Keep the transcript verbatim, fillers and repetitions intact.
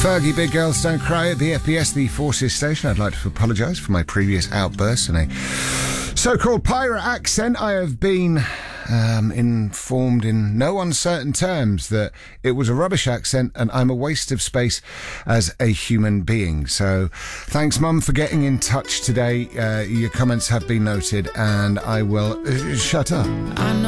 Fergie, Big Girls Don't Cry at the F B S, the Forces station. I'd like to apologise for my previous outbursts and a so-called pirate accent. I have been um, informed in no uncertain terms that it was a rubbish accent and I'm a waste of space as a human being. So thanks, Mum, for getting in touch today. Uh, your comments have been noted and I will uh, shut up. I know